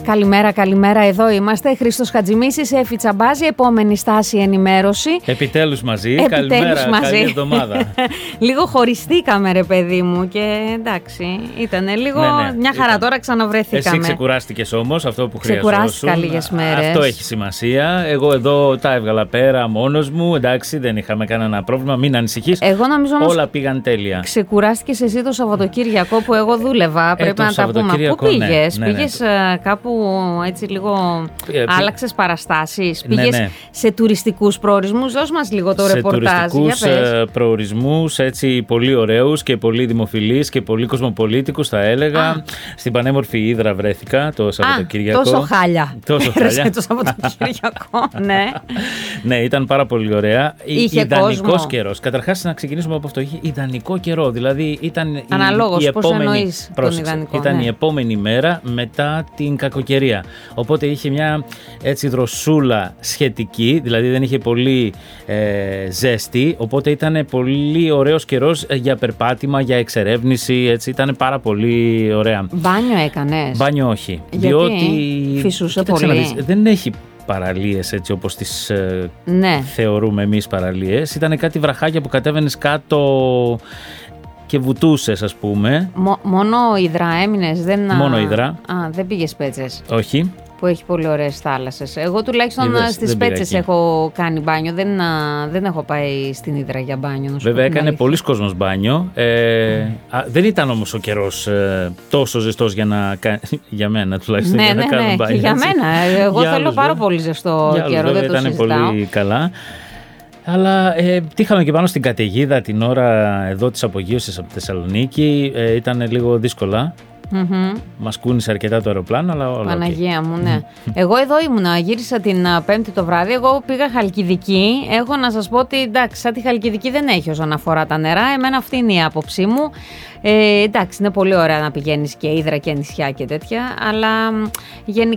Καλημέρα. Εδώ είμαστε. Χρήστος Χατζημίσης, Έφη Τσαμπάζη. Επόμενη στάση ενημέρωση. Επιτέλους μαζί. Καλημέρα. Καλή εβδομάδα. Λίγο χωριστήκαμε, ρε παιδί μου. Και εντάξει, ήταν λίγο μια χαρά. Ήταν. Τώρα ξαναβρεθήκαμε. Εσύ ξεκουράστηκες όμως, αυτό που χρειαζόσουν. Ξεκουράστηκα λίγες μέρες. Αυτό έχει σημασία. Εγώ εδώ τα έβγαλα πέρα μόνος μου. Εντάξει, δεν είχαμε κανένα πρόβλημα. Μην ανησυχείς. Εγώ νομίζω όλα πήγαν τέλεια. Ξεκουράστηκες εσύ το Σαββατοκύριακο που εγώ δούλευα. Πρέπει να τα πούμε. Πού πήγες? Πήγες κάπου έτσι λίγο. Άλλαξες παραστάσεις. Πήγες σε τουριστικούς προορισμούς. Δώσ' μας λίγο το ρεπορτάζ. Σε τουριστικούς προορισμούς, έτσι πολύ ωραίους και πολύ δημοφιλείς και πολύ κοσμοπολίτικους, θα έλεγα. Στην πανέμορφη Ύδρα βρέθηκα το Σαββατοκύριακο. Τόσο χάλια. Τόσο χάλια. Το Σαββατοκύριακο, ναι. Ναι, ήταν πάρα πολύ ωραία. Είχε ιδανικός καιρός. Καταρχάς, να ξεκινήσουμε από αυτό. Είχε ιδανικό καιρό. Δηλαδή ήταν αναλόγως, η επόμενη. Τον ιδανικό, ήταν η επόμενη μέρα μετά την κακοκαιρία. Οπότε είχε μια έτσι δροσούλα σχετική, δηλαδή δεν είχε πολύ ζέστη. Οπότε ήταν πολύ ωραίος καιρός για περπάτημα, για εξερεύνηση. Έτσι, ήταν πάρα πολύ ωραία. Μπάνιο έκανες? Μπάνιο όχι. Διότι φυσούσε πολύ. Δεν έχει παραλίες έτσι όπως τις θεωρούμε εμείς παραλίες. Ήταν κάτι βραχάκια που κατέβαινες κάτω και βουτούσες, ας πούμε. Μόνο Ύδρα έμεινες? Μόνο Ύδρα. Δεν πήγες Πέτσες? Όχι. Που έχει πολύ ωραίες θάλασσες. Εγώ τουλάχιστον στις Πέτσες έχω κάνει μπάνιο. Δεν έχω πάει στην Ύδρα για μπάνιο. Βέβαια έκανε πολλοί κόσμος μπάνιο. Δεν ήταν όμως ο καιρός τόσο ζεστός για μένα τουλάχιστον. Ναι, να κάνω μπάνιο. Και για μένα. Εγώ θέλω πάρα πολύ ζεστό καιρό. Δεν το ήταν πολύ καλά. Αλλά τύχαμε και πάνω στην καταιγίδα την ώρα εδώ της απογείωσης από τη Θεσσαλονίκη. Ήταν λίγο δύσκολα. Μας κούνησε αρκετά το αεροπλάνο, αλλά όλα. Παναγία μου, ναι. Εγώ εδώ ήμουνα, γύρισα την Πέμπτη το βράδυ. Εγώ πήγα Χαλκιδική. Έχω να σας πω ότι εντάξει, σαν τη Χαλκιδική δεν έχει όσον αφορά τα νερά. Εμένα αυτή είναι η άποψή μου. Εντάξει, είναι πολύ ωραία να πηγαίνεις και Ύδρα και νησιά και τέτοια, αλλά γενικά